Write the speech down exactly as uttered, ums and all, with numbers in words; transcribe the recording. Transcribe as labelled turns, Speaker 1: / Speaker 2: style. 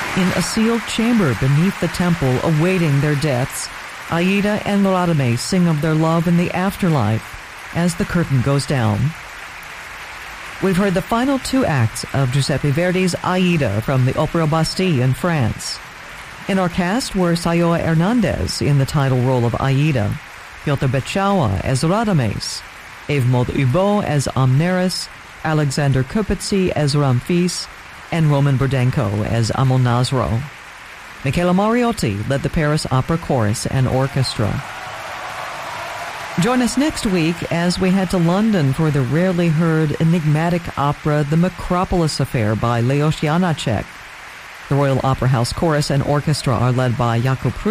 Speaker 1: In a sealed chamber beneath the temple awaiting their deaths, Aida and Radames sing of their love in the afterlife as the curtain goes down. We've heard the final two acts of Giuseppe Verdi's Aida from the Opera Bastille in France. In our cast were Sayoa Hernandez in the title role of Aida, Piotr Bechawa as Radames, Evmod Ubo as Amneris, Alexander Kopetsy as Ramphis, and Roman Burdenko as Amonasro. Michela Mariotti led the Paris Opera Chorus and Orchestra. Join us next week as we head to London for the rarely heard enigmatic opera The Macropolis Affair by Leos Janacek. The Royal Opera House Chorus and Orchestra are led by Jakub